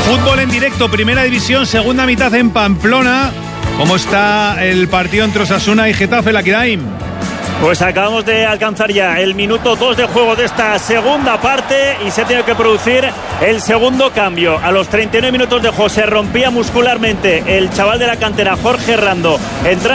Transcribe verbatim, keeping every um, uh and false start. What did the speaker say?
Fútbol en directo, primera división, segunda mitad en Pamplona. ¿Cómo está el partido entre Osasuna y Getafe, Lakirain? Pues acabamos de alcanzar ya el minuto dos de juego de esta segunda parte y se tiene que producir el segundo cambio. A los treinta y nueve minutos de juego se rompía muscularmente el chaval de la cantera, Jorge Rando. Entra